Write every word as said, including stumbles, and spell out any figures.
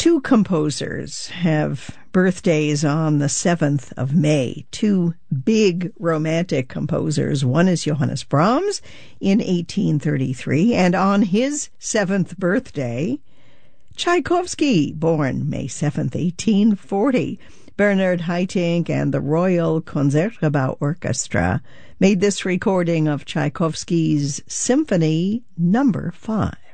Two composers have birthdays on the seventh of May, two big romantic composers. One is Johannes Brahms in eighteen thirty-three, and on his seventh birthday, Tchaikovsky, born May seventh, eighteen forty. Bernard Haitink and the Royal Concertgebouw Orchestra made this recording of Tchaikovsky's Symphony Number five.